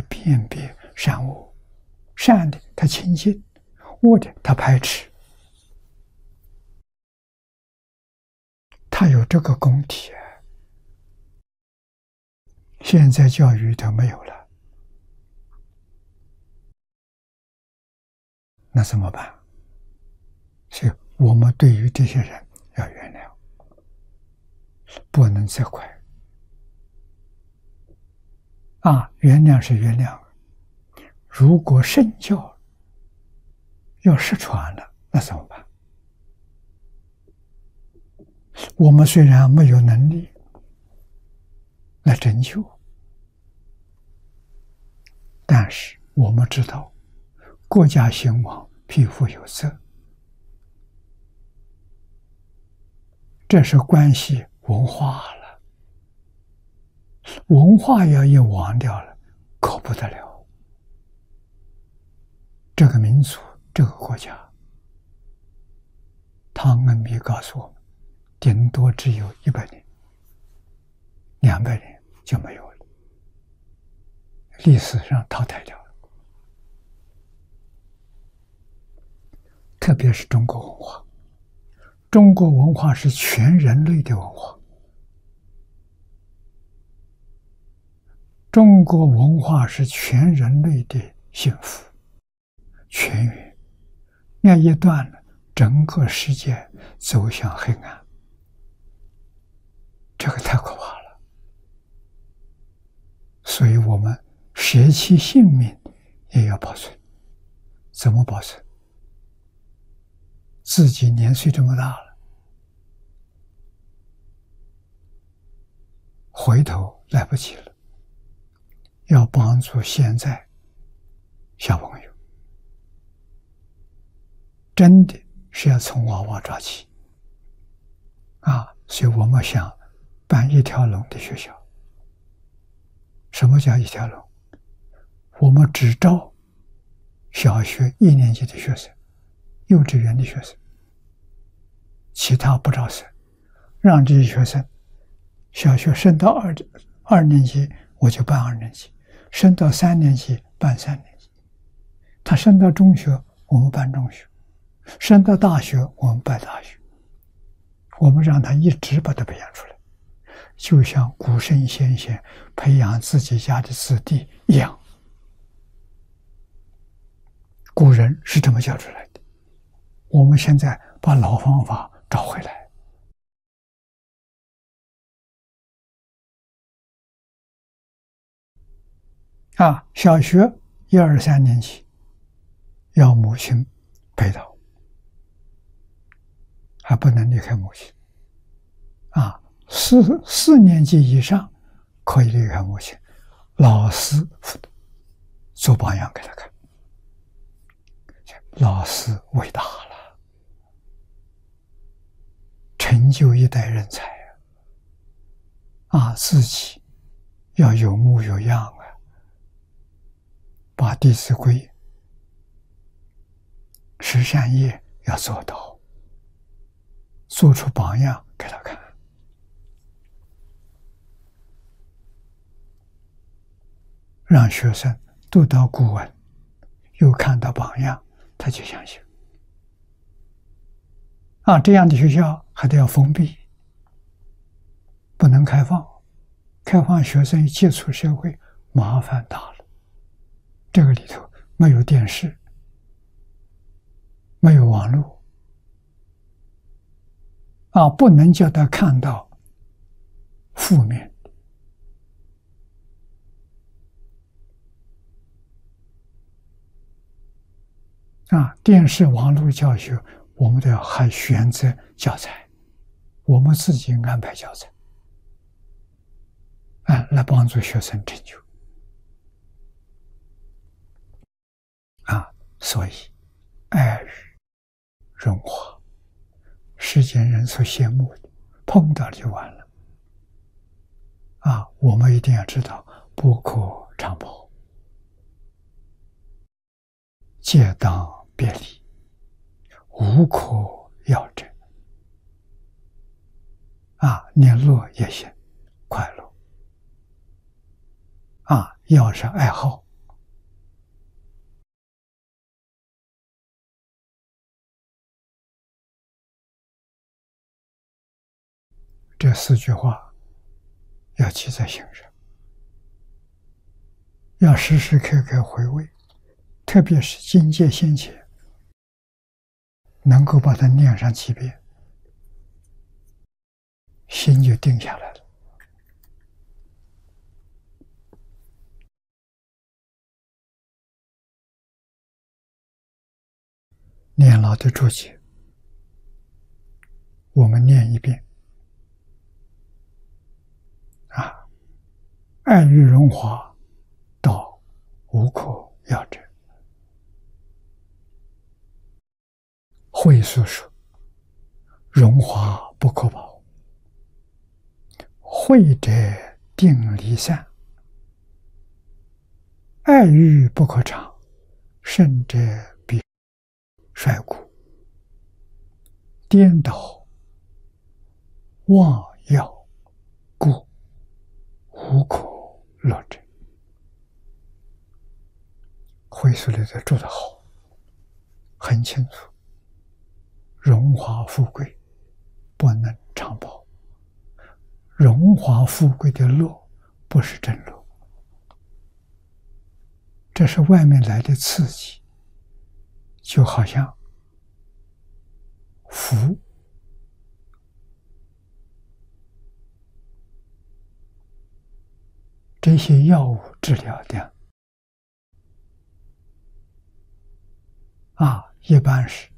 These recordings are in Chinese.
辨别善恶，善的他亲近，恶的他排斥，他有这个功体。现在教育都没有了，那怎么办？所以我们对于这些人要原谅，不能责怪。原谅是原谅，如果圣教要失传了，那怎么办？我们虽然没有能力来拯救，但是我们知道国家兴亡，匹夫有责，这是关系文化了。文化要一亡掉了，可不得了。这个民族，这个国家，汤恩比告诉我们，顶多只有100年、200年就没有了，历史上淘汰掉了。特别是中国文化，中国文化是全人类的文化。中国文化是全人类的幸福泉源，那一断了，整个世界走向黑暗，这个太可怕了。所以我们舍弃性命也要保存。怎么保存？自己年岁这么大了，回头来不及了，要帮助现在小朋友，真的是要从娃娃抓起所以我们想办一条龙的学校。什么叫一条龙？我们只招小学1年级的学生，幼稚园的学生，其他不招生，让这些学生小学升到二年级，我就办2年级，升到3年级办3年级，他升到中学，我们办中学，升到大学，我们办大学，我们让他一直把它培养出来，就像古圣先贤培养自己家的子弟一样。古人是这么教出来的，我们现在把老方法找回来。小学1、2、3年级要母亲陪导，还不能离开母亲。4年级以上可以离开母亲，老师辅导，做榜样给他看。老师伟大了，成就一代人才自己要有模有样把《弟子规》十善业要做到，做出榜样给他看。让学生读到古文，又看到榜样，他就相信。这样的学校还得要封闭，不能开放。开放学生接触社会，麻烦大了。这个里头没有电视，没有网络，不能叫他看到负面。电视网络教学，我们都要还选择教材，我们自己安排教材，来帮助学生成就。所以爱与润滑，世间人所羡慕的，碰到了就完了。我们一定要知道，不可长跑，戒当别离，无可要真。年乐也行，快乐。要是爱好， 这4句话要记在心上，要时时刻刻回味，特别是境界现前，能够把它念上几遍，心就定下来了。念老的注解，我们念一遍。爱欲荣华，道无可要者。慧素说：荣华不可保，慧者定离散；爱欲不可长，圣者必衰骨。颠倒妄要，故无可乐者。慧素里头注得好，很清楚。荣华富贵不能长保，荣华富贵的乐不是真乐，这是外面来的刺激，就好像福这些药物治疗的一般是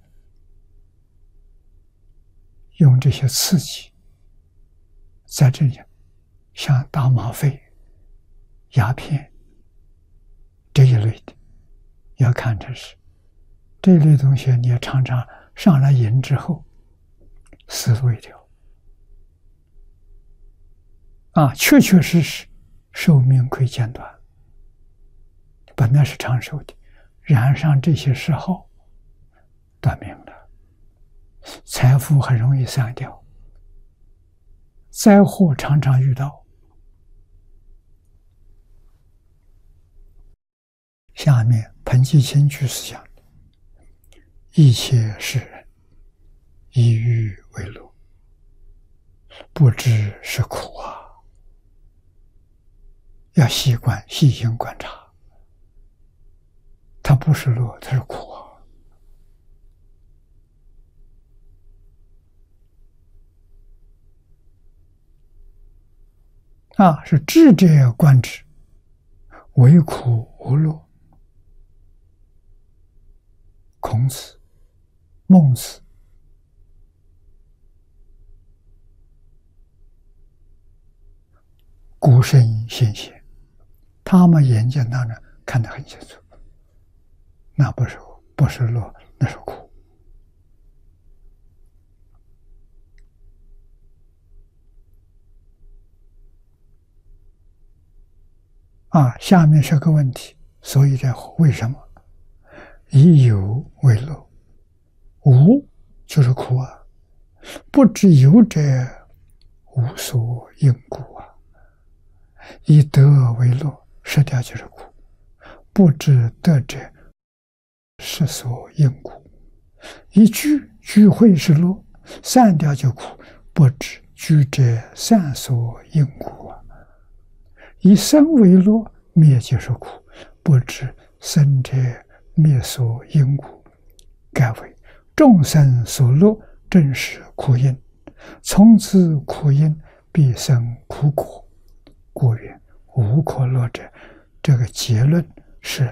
用这些刺激，在这里像打吗啡、鸦片这一类的，要看成是这一类东西，你也常常上了瘾之后，思路一条确确实实寿命会减短，本来是长寿的，染上这些嗜好，断命了，财富很容易散掉，灾祸常常遇到。下面彭继清居士讲的：一切世人以欲为乐，不知是苦啊！要细心观察，它不是乐，它是苦是智者观之，唯苦无乐。孔子、孟子古圣先贤，他们眼睛当中看得很清楚，那不是乐，那是苦。下面是个问题，所以这为什么以有为乐？无就是苦啊，不知有者无所因故啊。以得为乐，失掉就是苦；不知得者是所因故。一聚会是乐，散掉就苦；不知聚者散所因故啊。以生为乐，灭就是苦；不知生者灭所因故。盖为众生所乐，正是苦因，从此苦因必生苦果。故曰无可乐者。这个结论是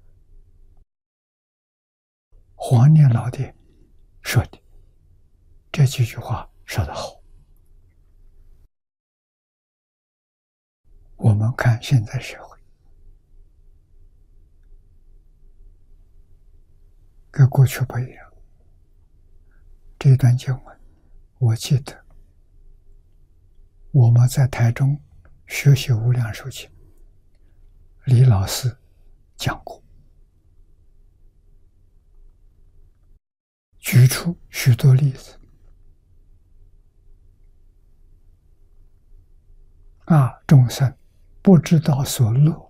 黄念老的说的，这几句话说得好。我们看现在社会跟过去不一样。这段经文我记得我们在台中学习无量寿经，李老师讲过，举出许多例子众生不知道所乐，